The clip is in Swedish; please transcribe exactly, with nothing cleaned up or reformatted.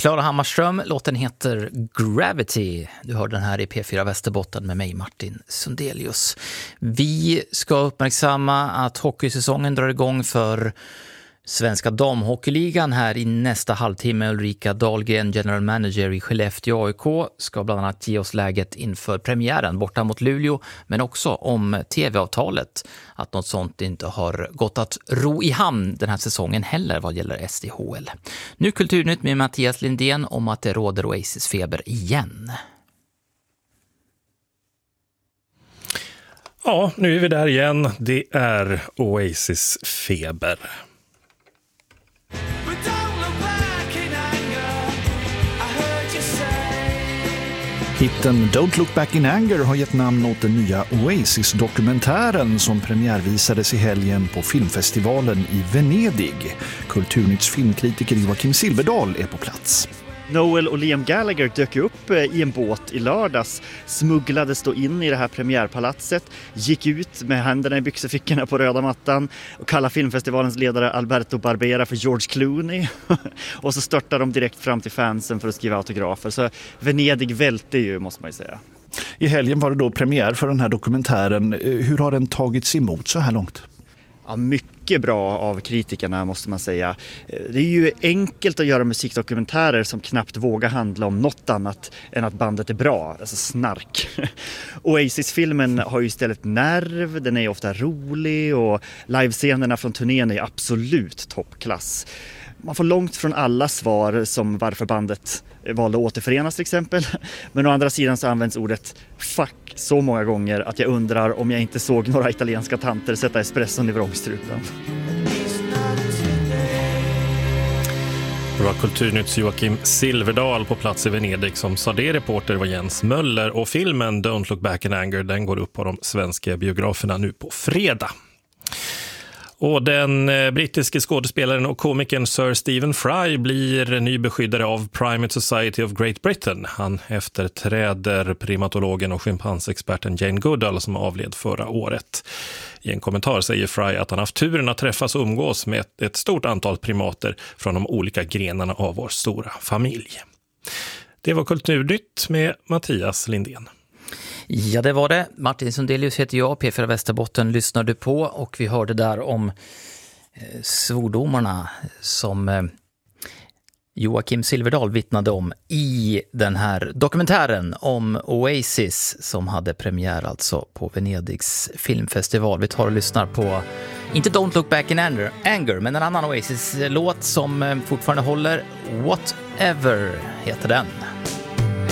Klara Hammarström, låten heter Gravity. Du hör den här i P fyra Västerbotten med mig, Martin Sundelius. Vi ska uppmärksamma att hockeysäsongen drar igång för Svenska damhockeyligan här i nästa halvtimme. Ulrika Dahlgren, general manager i Skellefteå A I K, ska bland annat ge oss läget inför premiären borta mot Luleå, men också om tv-avtalet. Att något sånt inte har gått att ro i hamn den här säsongen heller vad gäller S D H L. Nu Kulturnytt med Mattias Lindén om att det råder Oasis-feber igen. Ja, nu är vi där igen. Det är Oasis-feber. Hitten Don't Look Back in Anger har gett namn åt den nya Oasis-dokumentären som premiärvisades i helgen på filmfestivalen i Venedig. Kulturnytts filmkritiker Joakim Silverdahl är på plats. Noel och Liam Gallagher dök upp i en båt i lördags, smugglades då in i det här premiärpalatset, gick ut med händerna i byxefickorna på röda mattan och kallade filmfestivalens ledare Alberto Barbera för George Clooney. Och så störtade de direkt fram till fansen för att skriva autografer. Så Venedig välte ju, måste man ju säga. I helgen var det då premiär för den här dokumentären. Hur har den tagits emot så här långt? Ja, mycket bra av kritikerna, måste man säga. Det är ju enkelt att göra musikdokumentärer som knappt vågar handla om något annat än att bandet är bra, alltså snark. Oasis-filmen har ju istället nerv, den är ofta rolig och livescenerna från turnén är absolut toppklass. Man får långt från alla svar som varför bandet valde att återförenas till exempel. Men å andra sidan så används ordet fuck så många gånger att jag undrar om jag inte såg några italienska tanter sätta espresson i vrångstrupen. Det var Kulturnytts Joakim Silverdahl på plats i Venedig som sa det. Reporter var Jens Möller och filmen Don't Look Back in Anger, den går upp på de svenska biograferna nu på fredag. Och den brittiske skådespelaren och komikern Sir Stephen Fry blir ny beskyddare av Primate Society of Great Britain. Han efterträder primatologen och schimpansexperten Jane Goodall som avled förra året. I en kommentar säger Fry att han haft turen att träffas och umgås med ett, ett stort antal primater från de olika grenarna av vår stora familj. Det var Kulturnytt med Mattias Lindén. Ja, det var det. Martin Sundelius heter jag, P fyra Västerbotten lyssnar du på, och vi hörde där om eh, svordomarna som eh, Joakim Silverdahl vittnade om i den här dokumentären om Oasis som hade premiär alltså på Venedigs filmfestival. Vi tar och lyssnar på, inte Don't Look Back in Anger, anger men en annan Oasis-låt som eh, fortfarande håller. Whatever heter den.